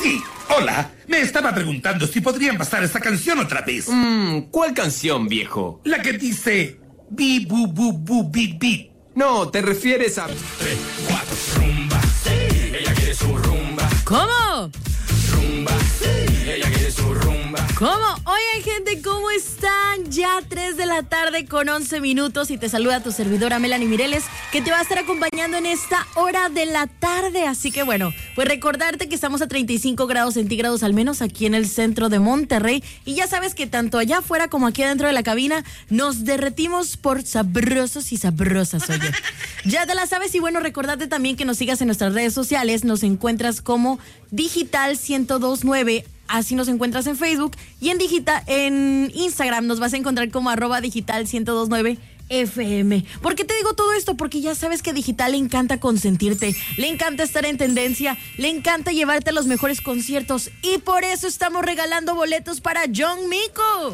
Sí, hola. Me estaba preguntando si podrían pasar esta canción otra vez. ¿Cuál canción, viejo? La que dice... Bi, bu, bu, bu, bi, bi. No, te refieres a... 3, 4, rumba, sí, ella quiere su rumba. ¿Cómo? Rumba, sí, ella quiere su rumba. ¿Cómo? Oigan, gente, ¿cómo están? Ya 3 de la tarde con 11 minutos y te saluda tu servidora Melanie Mireles, que te va a estar acompañando en esta hora de la tarde. Así que bueno, pues recordarte que estamos a 35 grados centígrados al menos aquí en el centro de Monterrey. Y ya sabes que tanto allá afuera como aquí adentro de la cabina nos derretimos por sabrosos y sabrosas, oye. Ya te la sabes y bueno, recordarte también que nos sigas en nuestras redes sociales. Nos encuentras como Digital 1029. Así nos encuentras en Facebook y en Instagram nos vas a encontrar como @digital1029FM. ¿Por qué te digo todo esto? Porque ya sabes que a Digital le encanta consentirte, le encanta estar en tendencia, le encanta llevarte a los mejores conciertos y por eso estamos regalando boletos para John Mico.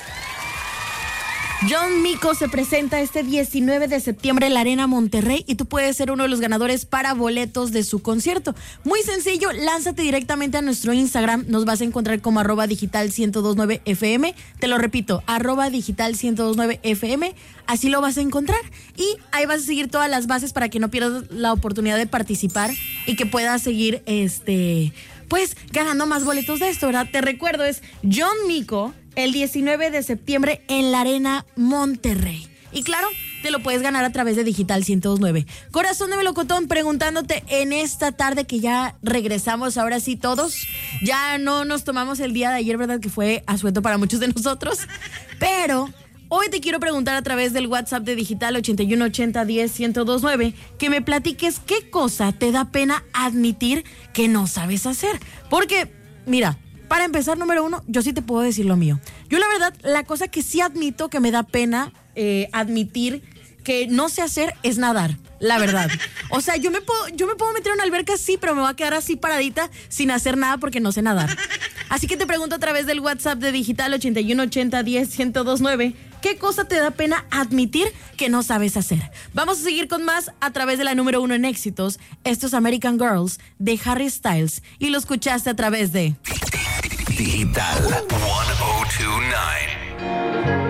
John Mico se presenta este 19 de septiembre en la Arena Monterrey y tú puedes ser uno de los ganadores para boletos de su concierto. Muy sencillo, lánzate directamente a nuestro Instagram, nos vas a encontrar como @digital1029FM, te lo repito, @digital1029FM, así lo vas a encontrar y ahí vas a seguir todas las bases para que no pierdas la oportunidad de participar y que puedas seguir pues ganando más boletos de esto, ¿verdad? Te recuerdo, es John Mico el 19 de septiembre en la Arena Monterrey. Y claro, te lo puedes ganar a través de Digital 1029. Corazón de melocotón, preguntándote en esta tarde que ya regresamos, ahora sí todos. Ya no nos tomamos el día de ayer, ¿verdad? Que fue asueto para muchos de nosotros. Pero hoy te quiero preguntar a través del WhatsApp de Digital 8180101029 que me platiques qué cosa te da pena admitir que no sabes hacer. Porque, mira, para empezar, número uno, yo sí te puedo decir lo mío. Yo la verdad, la cosa que sí admito que me da pena admitir que no sé hacer es nadar, la verdad. O sea, yo me puedo meter en una alberca, sí, pero me voy a quedar así paradita sin hacer nada porque no sé nadar. Así que te pregunto a través del WhatsApp de Digital 8180101029, ¿qué cosa te da pena admitir que no sabes hacer? Vamos a seguir con más a través de la número 1 en éxitos. Esto es American Girls de Harry Styles y lo escuchaste a través de Digital 1029.